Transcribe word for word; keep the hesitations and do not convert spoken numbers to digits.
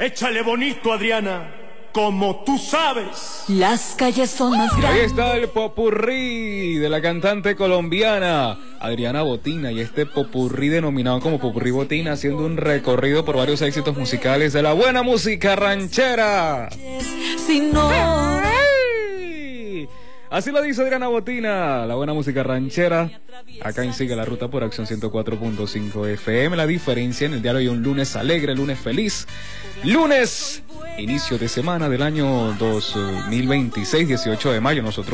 Échale bonito, Adriana, como tú sabes. Las calles son más grandes. Ahí está el popurrí de la cantante colombiana Adriana Botina, y este popurrí denominado como popurrí Botina, haciendo un recorrido por varios éxitos musicales de la buena música ranchera. Si no... Así lo dice Adriana Botina, la buena música ranchera. Acá en Sigue la Ruta por Acción ciento cuatro punto cinco F M. La diferencia en el día de hoy, un lunes alegre, lunes feliz. Lunes, inicio de semana del año dos mil veintiséis, dieciocho de mayo. Nosotros